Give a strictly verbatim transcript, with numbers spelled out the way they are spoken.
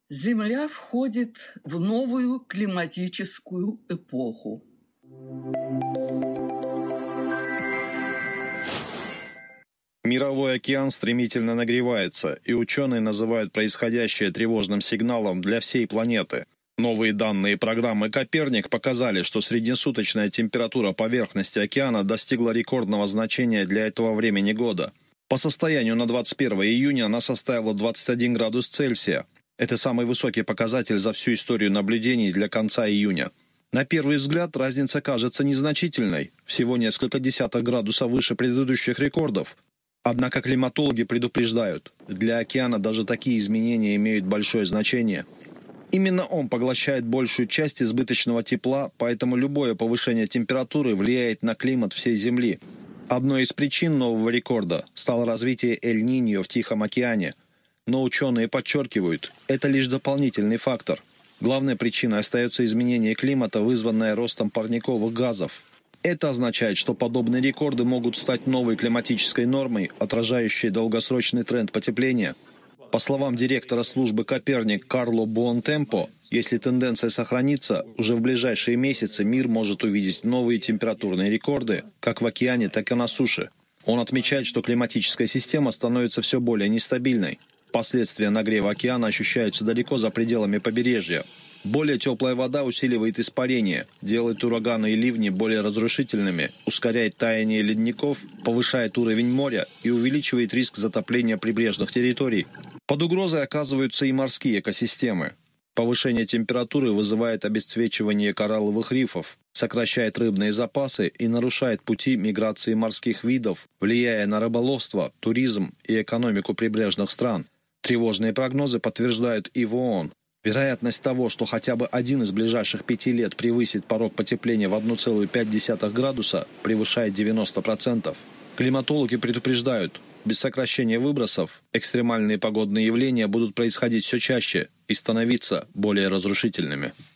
Земля входит в новую климатическую эпоху. Мировой океан стремительно нагревается, и ученые называют происходящее тревожным сигналом для всей планеты. Новые данные программы «Коперник» показали, что среднесуточная температура поверхности океана достигла рекордного значения для этого времени года. По состоянию на двадцать первое июня она составила двадцать один градус Цельсия. Это самый высокий показатель за всю историю наблюдений для конца июня. На первый взгляд разница кажется незначительной, всего несколько десятых градусов выше предыдущих рекордов. Однако климатологи предупреждают, для океана даже такие изменения имеют большое значение. Именно он поглощает большую часть избыточного тепла, поэтому любое повышение температуры влияет на климат всей Земли. Одной из причин нового рекорда стало развитие Эль-Ниньо в Тихом океане. Но ученые подчеркивают, это лишь дополнительный фактор. Главной причиной остается изменение климата, вызванное ростом парниковых газов. Это означает, что подобные рекорды могут стать новой климатической нормой, отражающей долгосрочный тренд потепления. По словам директора службы «Коперник» Карло Буонтемпо, если тенденция сохранится, уже в ближайшие месяцы мир может увидеть новые температурные рекорды, как в океане, так и на суше. Он отмечает, что климатическая система становится все более нестабильной. Последствия нагрева океана ощущаются далеко за пределами побережья. Более теплая вода усиливает испарение, делает ураганы и ливни более разрушительными, ускоряет таяние ледников, повышает уровень моря и увеличивает риск затопления прибрежных территорий. Под угрозой оказываются и морские экосистемы. Повышение температуры вызывает обесцвечивание коралловых рифов, сокращает рыбные запасы и нарушает пути миграции морских видов, влияя на рыболовство, туризм и экономику прибрежных стран. Тревожные прогнозы подтверждают и в ООН. Вероятность того, что хотя бы один из ближайших пяти лет превысит порог потепления в одна целая пять десятых градуса, превышает девяносто процентов. Климатологи предупреждают, без сокращения выбросов экстремальные погодные явления будут происходить все чаще и становиться более разрушительными.